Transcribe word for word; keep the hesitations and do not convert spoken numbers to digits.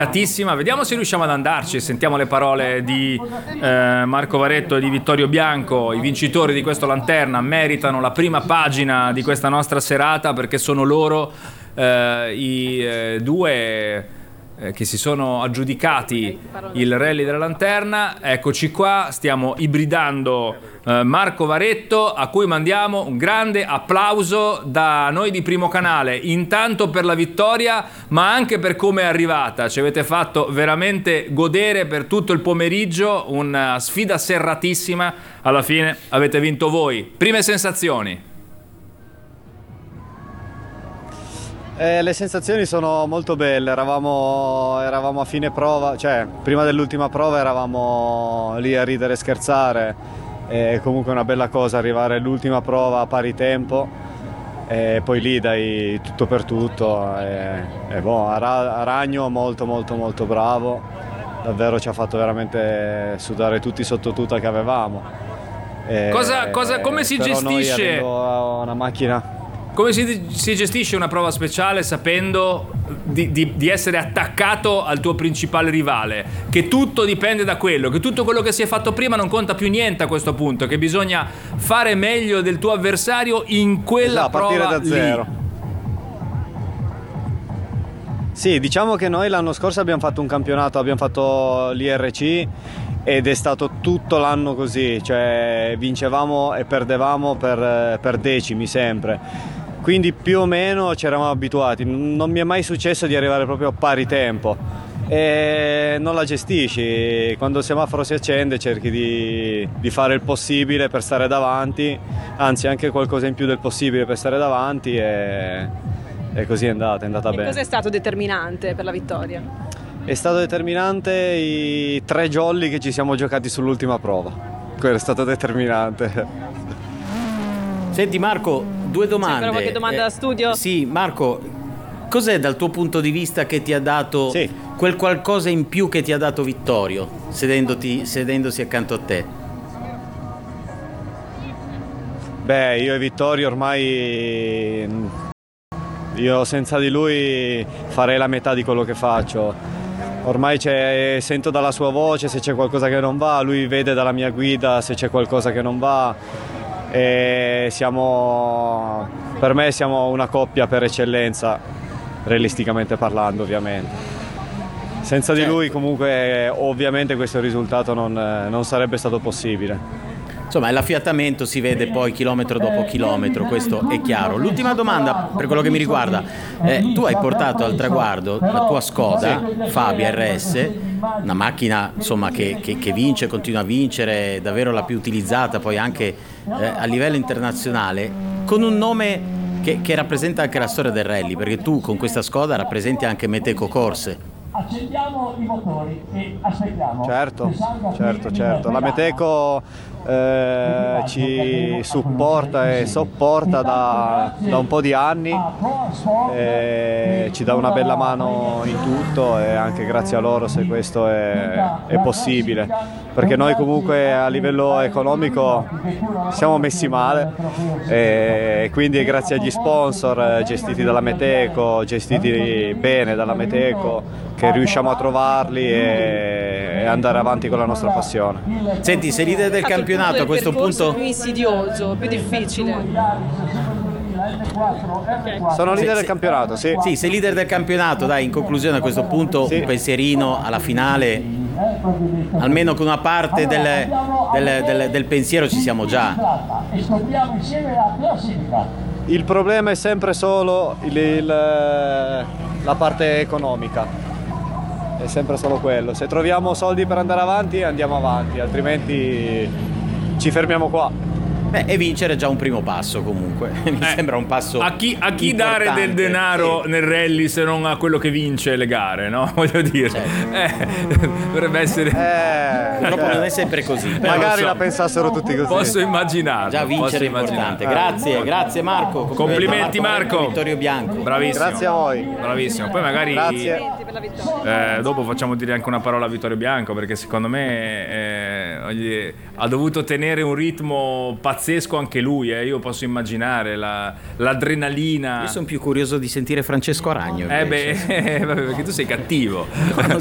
Vediamo se riusciamo ad andarci. Sentiamo le parole di eh, Marco Varetto e di Vittorio Bianco. I vincitori di questo Lanterna meritano la prima pagina di questa nostra serata, perché sono loro eh, i eh, due eh, che si sono aggiudicati il rally della Lanterna. Eccoci qua, stiamo ibridando eh, Marco Varetto, a cui mandiamo un grande applauso da noi di Primo Canale, intanto per la vittoria ma anche per come è arrivata. Ci avete fatto veramente godere per tutto il pomeriggio, una sfida serratissima, alla fine avete vinto voi. Prime sensazioni? Eh, le sensazioni sono molto belle, eravamo, eravamo a fine prova, cioè prima dell'ultima prova eravamo lì a ridere e scherzare, è comunque una bella cosa arrivare all'ultima prova a pari tempo e poi lì dai tutto per tutto. E, e boh, Aragno molto molto molto bravo, davvero ci ha fatto veramente sudare tutti sotto tuta che avevamo. E, cosa, cosa, come si gestisce? Noi una macchina... Come si, si gestisce una prova speciale sapendo di, di, di essere attaccato al tuo principale rivale? Che tutto dipende da quello, che tutto quello che si è fatto prima non conta più niente a questo punto, che bisogna fare meglio del tuo avversario in quella esatto, prova partire da zero. Lì. Sì, diciamo che noi l'anno scorso abbiamo fatto un campionato, abbiamo fatto l'I R C ed è stato tutto l'anno così, cioè vincevamo e perdevamo per, per decimi sempre. Quindi più o meno ci eravamo abituati, non mi è mai successo di arrivare proprio a pari tempo e non la gestisci. Quando il semaforo si accende cerchi di, di fare il possibile per stare davanti, anzi anche qualcosa in più del possibile per stare davanti e, e così è andata, è andata e bene. Cosa è stato determinante per la vittoria? È stato determinante i tre jolly che ci siamo giocati sull'ultima prova, quello è stato determinante. Senti Marco, due domande. C'è qualche domanda eh, da studio? Sì, Marco, cos'è dal tuo punto di vista che ti ha dato sì. quel qualcosa in più che ti ha dato Vittorio, sedendoti, sedendosi accanto a te? Beh, io e Vittorio ormai, io senza di lui farei la metà di quello che faccio. Ormai c'è, sento dalla sua voce se c'è qualcosa che non va, lui vede dalla mia guida se c'è qualcosa che non va. E siamo, per me siamo una coppia per eccellenza, realisticamente parlando ovviamente. Senza certo. di lui comunque ovviamente questo risultato non, non sarebbe stato possibile. Insomma, l'affiatamento si vede poi chilometro dopo chilometro, questo è chiaro. L'ultima domanda per quello che mi riguarda, eh, tu hai portato al traguardo la tua Skoda Fabia R S, una macchina insomma che, che, che vince, continua a vincere, davvero la più utilizzata poi anche eh, a livello internazionale, con un nome che, che rappresenta anche la storia del rally, perché tu con questa Skoda rappresenti anche Meteco Corse. Accendiamo i motori e aspettiamo. Certo, certo, certo. La Meteco eh, ci supporta e sopporta da, da un po' di anni, e ci dà una bella mano in tutto e anche grazie a loro se questo è, è possibile, perché noi comunque a livello economico siamo messi male e quindi è grazie agli sponsor gestiti dalla Meteco, gestiti bene dalla Meteco, che riusciamo a trovarli e andare avanti con la nostra passione. Senti, sei leader del campionato a questo punto? Più insidioso, più difficile. Sono leader sì, del campionato, sì. Sì, sei leader del campionato, dai, in conclusione a questo punto sì. Un pensierino alla finale, almeno con una parte del, del, del, del pensiero ci siamo già. Il problema è sempre solo il, il, la parte economica. È sempre solo quello. Se troviamo soldi per andare avanti, andiamo avanti, altrimenti ci fermiamo qua. Beh, e vincere è già un primo passo comunque, mi eh, sembra un passo a chi, a chi importante. Dare del denaro sì. nel rally se non a quello che vince le gare, no? Voglio dire, certo. eh, dovrebbe essere eh, purtroppo non è sempre così. Magari so. la pensassero tutti così. Posso immaginarlo. Già vincere è importante. Grazie, eh. grazie Marco. Complimenti Marco, Marco. Vittorio Bianco. Bravissimo. Grazie a voi. Bravissimo. Poi magari grazie. Eh, dopo facciamo dire anche una parola a Vittorio Bianco, perché secondo me eh, voglio dire, ha dovuto tenere un ritmo pazzesco anche lui, eh. Io posso immaginare la, l'adrenalina. Io sono più curioso di sentire Francesco Aragno. Eh invece. beh, vabbè, perché tu sei cattivo.